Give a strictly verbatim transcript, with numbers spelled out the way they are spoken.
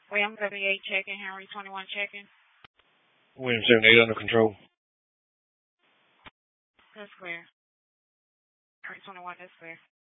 William seventy-eight checking, Henry twenty-one checking. William seventy-eight under control. That's clear. Henry twenty-one, that's clear.